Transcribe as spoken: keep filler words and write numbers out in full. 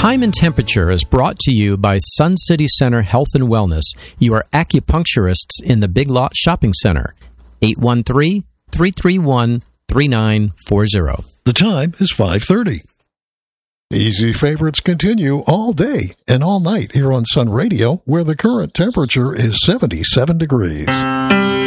Time and Temperature is brought to you by Sun City Center Health and Wellness, your acupuncturists in the Big Lot Shopping Center. eight one three, three three one, three nine four zero. The time is five thirty. Easy favorites continue all day and all night here on Sun Radio, where the current temperature is seventy-seven degrees.